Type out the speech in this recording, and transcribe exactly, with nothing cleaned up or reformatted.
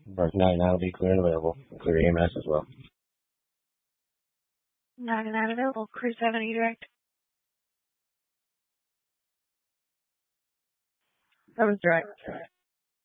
Mark nine nine will be clear and available. Clear E M S as well. nine nine available. Crew seven, E direct. That was direct.